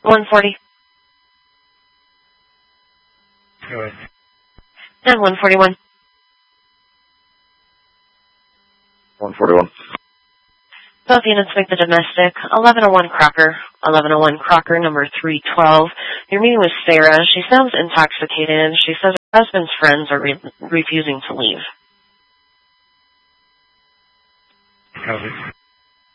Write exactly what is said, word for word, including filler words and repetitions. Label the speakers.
Speaker 1: one forty.
Speaker 2: Go ahead.
Speaker 1: And one forty-one.
Speaker 3: one forty-one.
Speaker 1: Both units make the domestic. eleven oh one Crocker. eleven oh one Crocker, number three twelve. You're meeting with Sarah. She sounds intoxicated. She says her husband's friends are re- refusing to leave.
Speaker 2: Copy.